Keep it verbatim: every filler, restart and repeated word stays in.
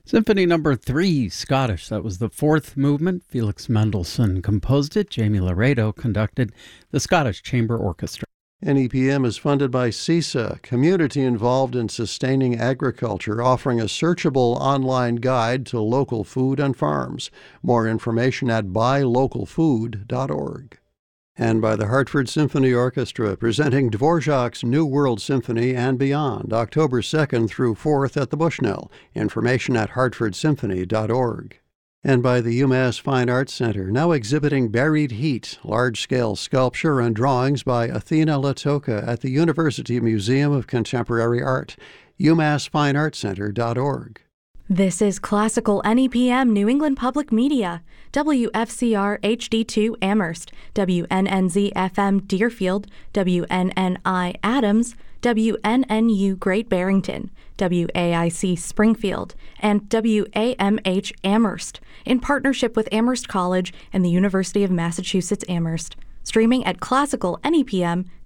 Symphony number three, Scottish. That was the fourth movement. Felix Mendelssohn composed it. Jamie Laredo conducted the Scottish Chamber Orchestra. N E P M is funded by CISA, community involved in sustaining agriculture, offering a searchable online guide to local food and farms. More information at buy local food dot org. And by the Hartford Symphony Orchestra, presenting Dvorak's New World Symphony and Beyond, October second through fourth at the Bushnell. Information at hartford symphony dot org. And by the UMass Fine Arts Center, now exhibiting Buried Heat, large-scale sculpture and drawings by Athena Latoka at the University Museum of Contemporary Art. u mass fine arts center dot org. This is Classical N E P M New England Public Media, W F C R H D two Amherst, W N N Z F M Deerfield, W N N I Adams, W N N U Great Barrington, W A I C Springfield, and W A M H Amherst, in partnership with Amherst College and the University of Massachusetts Amherst. Streaming at classical N E P M